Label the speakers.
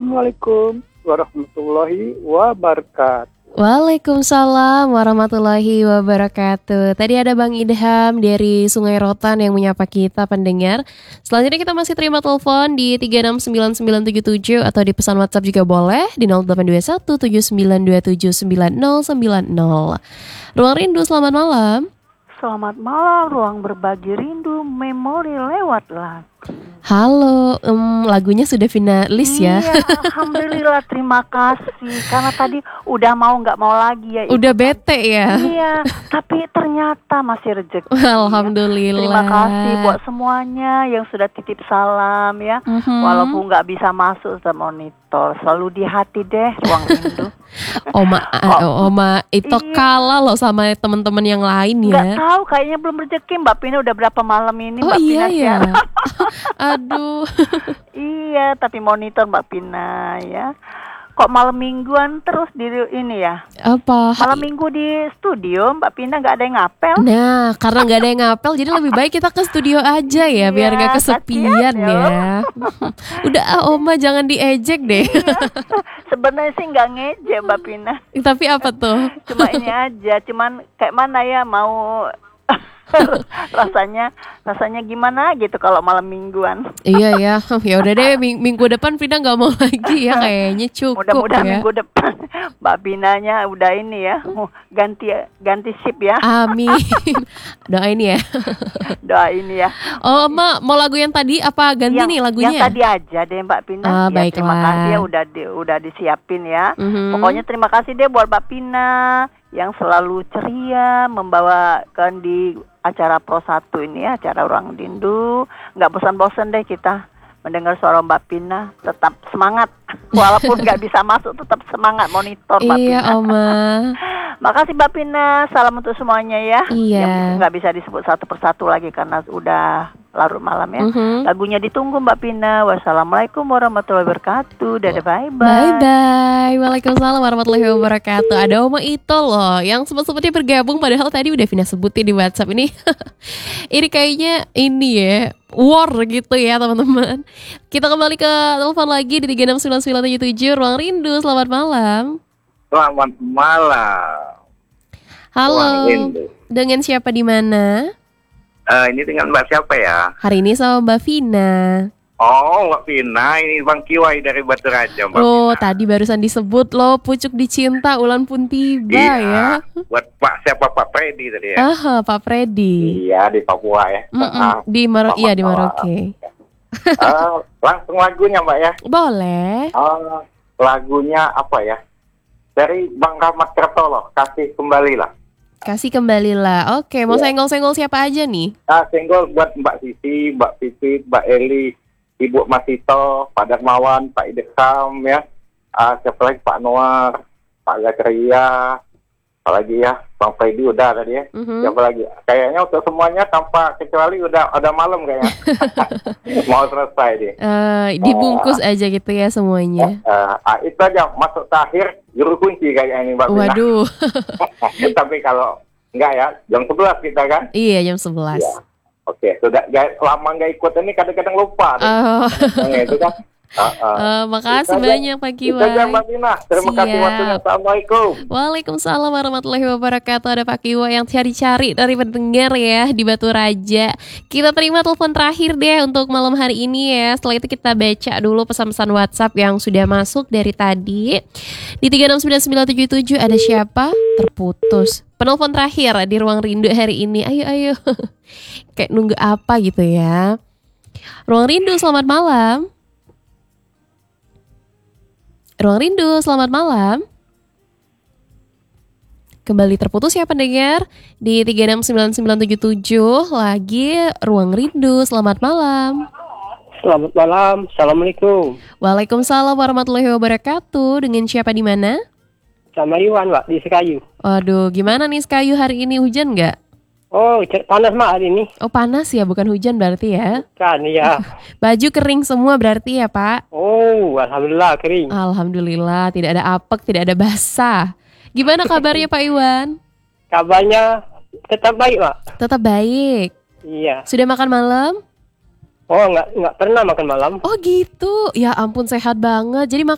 Speaker 1: Assalamualaikum warahmatullahi wabarakatuh.
Speaker 2: Waalaikumsalam warahmatullahi wabarakatuh. Tadi ada Bang Idham dari Sungai Rotan yang menyapa kita pendengar. Selanjutnya kita masih terima telepon di 369977 atau di pesan WhatsApp juga boleh di 082179279090. Ruang Rindu, selamat malam.
Speaker 3: Selamat malam, ruang berbagi rindu, memori lewat lagu.
Speaker 2: Halo, lagunya sudah finalis ya?
Speaker 3: Iya, alhamdulillah, terima kasih. Karena tadi udah mau nggak mau lagi ya.
Speaker 2: Udah bete ya?
Speaker 3: Iya, tapi ternyata masih rezeki.
Speaker 2: Alhamdulillah.
Speaker 3: Terima kasih buat semuanya yang sudah titip salam ya. Walaupun nggak bisa masuk ke monitor, selalu di hati deh ruang rindu.
Speaker 2: Oma itu kalah loh sama teman-teman yang lain ya.
Speaker 3: Nggak tahu, kayaknya belum rezeki. Mbak Pina udah berapa malam ini?
Speaker 2: Oh
Speaker 3: Mbak
Speaker 2: iya
Speaker 3: Pina
Speaker 2: ya. Aduh.
Speaker 3: Iya, tapi monitor Mbak Pina ya. Kok malam mingguan terus di ini ya?
Speaker 2: Apa?
Speaker 3: Malam minggu di studio Mbak Pina nggak ada yang ngapel?
Speaker 2: Nah, karena nggak ada yang ngapel, jadi lebih baik kita ke studio aja ya, biar nggak kesepian ya. Udah Oma jangan diejek deh.
Speaker 3: Sebenarnya sih nggak ngejek Mbak Pina.
Speaker 2: Tapi apa tuh?
Speaker 3: Cuma ini aja, cuman kayak mana ya mau rasanya gimana gitu kalau malam mingguan.
Speaker 2: Iya ya, ya udah deh minggu depan Pina nggak mau lagi ya, kayaknya cukup.
Speaker 3: Mudah-mudahan
Speaker 2: ya.
Speaker 3: minggu depan Mbak Pinanya udah ini ya, ganti shift ya.
Speaker 2: Amin. Doain ya.
Speaker 3: Doain ya.
Speaker 2: Oh Mak, mau lagu yang tadi apa ganti nih lagunya?
Speaker 3: Yang tadi aja deh Mbak Pina. Ya, terima kasih ya udah disiapin ya. Pokoknya terima kasih deh buat Mbak Pina yang selalu ceria membawakan di acara Pro 1 ini ya, acara Ruang Rindu. Nggak bosan-bosan deh kita mendengar suara Mbak Pina, tetap semangat. Walaupun nggak bisa masuk, tetap semangat monitor Mbak Pina.
Speaker 2: Iya Oma.
Speaker 3: Makasih Mbak Pina, salam untuk semuanya ya.
Speaker 2: Iya.
Speaker 3: Yang nggak bisa disebut satu persatu lagi karena udah larut malam ya. Lagunya ditunggu Mbak Pina. Wassalamualaikum warahmatullahi wabarakatuh. Dadah, bye-bye.
Speaker 2: Bye-bye. Waalaikumsalam warahmatullahi wabarakatuh. Ada Oma Ito loh yang sempat-sempatnya bergabung, padahal tadi udah Vina sebutin di WhatsApp ini. Ini kayaknya ini ya, war gitu ya teman-teman. Kita kembali ke telepon lagi di 369977 Ruang Rindu. Selamat malam.
Speaker 1: Selamat malam.
Speaker 2: Halo. Dengan siapa di mana?
Speaker 1: Ini dengan Mbak siapa ya?
Speaker 2: Hari ini sama Mbak Vina.
Speaker 1: Oh, Mbak Vina, ini Bang Kiwai dari Batu Raja, Mbak
Speaker 2: Oh,
Speaker 1: Vina.
Speaker 2: tadi barusan disebut loh, pucuk dicinta ulan pun tiba ya.
Speaker 1: Buat Pak Freddy tadi ya.
Speaker 2: Pak Freddy.
Speaker 1: Iya, di Papua ya.
Speaker 2: Di Merauke.
Speaker 1: Langsung lagunya, Mbak ya.
Speaker 2: Boleh.
Speaker 1: Lagunya apa ya? Dari Bang Rahmat Kertolo, Kasih Kembalilah.
Speaker 2: Kasih kembalilah. Oke, mau senggol-senggol siapa aja nih?
Speaker 1: Senggol buat Mbak Sisi, Mbak Pipit, Mbak Eli, Ibu Masito, Pak Darmawan, Pak Idekam ya. Siapa lagi? Pak Noar, Pak Gakria, apa lagi ya? Bang Freddy udah tadi ya. Siapa lagi? Kayaknya untuk semuanya tanpa kecuali udah malam kayaknya. Mau selesai deh.
Speaker 2: Dibungkus aja gitu ya semuanya.
Speaker 1: Itu aja masuk terakhir juru kunci kayaknya ini Mbak Bina.
Speaker 2: Waduh.
Speaker 1: Tapi kalau enggak ya, jam 11 kita kan?
Speaker 2: Iya, jam 11.
Speaker 1: Ya. Oke, sudah lama nggak ikut ini kadang-kadang lupa. Itu kan.
Speaker 2: Makasih banyak Pak Kiwai.
Speaker 1: Terima kasih waktunya. Assalamualaikum.
Speaker 2: Waalaikumsalam warahmatullahi wabarakatuh. Ada Pak Kiwai yang cari-cari dari pendengar ya di Batu Raja. Kita terima telepon terakhir deh untuk malam hari ini ya. Setelah itu kita baca dulu pesan-pesan WhatsApp yang sudah masuk dari tadi. Di 369977 ada siapa? Terputus. Penelpon terakhir di Ruang Rindu hari ini. Ayo. Kayak nunggu apa gitu ya. Ruang Rindu, selamat malam. Ruang Rindu, selamat malam. Kembali terputus ya pendengar. Di 369977 lagi Ruang Rindu, selamat malam.
Speaker 4: Selamat malam, assalamualaikum.
Speaker 2: Waalaikumsalam warahmatullahi wabarakatuh. Dengan siapa di mana?
Speaker 4: Sama Iwan, Pak, di Sekayu.
Speaker 2: Waduh, gimana nih Sekayu hari ini, hujan nggak?
Speaker 4: Oh, panas Mak hari ini.
Speaker 2: Oh panas ya, bukan hujan berarti ya?
Speaker 4: Kan, ya.
Speaker 2: Baju kering semua berarti ya Pak?
Speaker 4: Oh, alhamdulillah kering.
Speaker 2: Alhamdulillah, tidak ada apek, tidak ada basah. Gimana kabarnya Pak Iwan?
Speaker 4: Kabarnya tetap baik, Pak.
Speaker 2: Tetap baik.
Speaker 4: Iya.
Speaker 2: Sudah makan malam?
Speaker 4: Oh, nggak pernah makan malam.
Speaker 2: Oh gitu, ya ampun sehat banget. Jadi